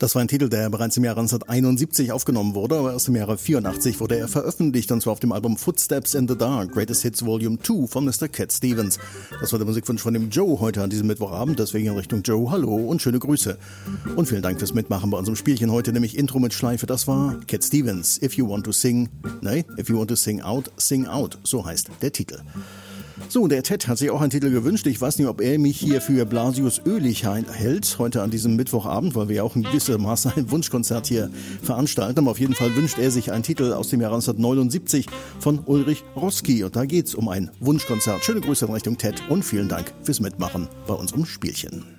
Das war ein Titel, der bereits im Jahre 1971 aufgenommen wurde, aber erst im Jahre 1984 wurde er veröffentlicht, und zwar auf dem Album Footsteps in the Dark, Greatest Hits Volume 2 von Mr. Cat Stevens. Das war der Musikwunsch von dem Joe heute an diesem Mittwochabend, deswegen in Richtung Joe, hallo und schöne Grüße. Und vielen Dank fürs Mitmachen bei unserem Spielchen heute, nämlich Intro mit Schleife, das war Cat Stevens, If You Want to Sing Out, Sing Out, so heißt der Titel. So, der Ted hat sich auch einen Titel gewünscht. Ich weiß nicht, ob er mich hier für Blasius Oehlich hält, heute an diesem Mittwochabend, weil wir ja auch in gewissem Maße ein Wunschkonzert hier veranstalten. Aber auf jeden Fall wünscht er sich einen Titel aus dem Jahr 1979 von Ulrich Roski. Und da geht's um ein Wunschkonzert. Schöne Grüße in Richtung Ted und vielen Dank fürs Mitmachen bei unserem Spielchen.